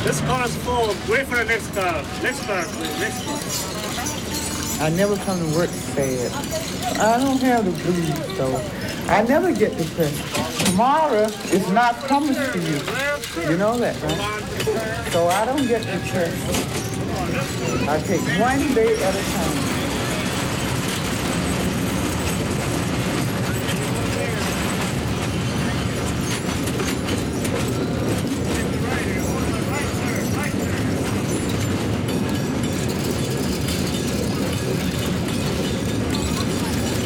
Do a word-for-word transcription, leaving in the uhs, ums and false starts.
This car is full. Wait for the next car. Next car, please. Next car. I never come to work sad. I don't have the blues, though. I never get depressed. Tomorrow is not promised to you. You know that, right? So I don't get depressed. I take one day at a time.